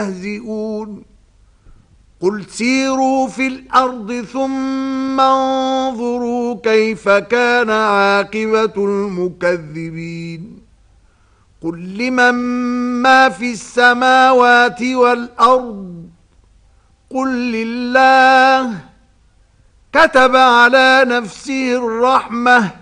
يستهزئون قل سيروا في الأرض ثم انظروا كيف كان عاقبة المكذبين قل لمن ما في السماوات والأرض قل لله كتب على نفسه الرحمة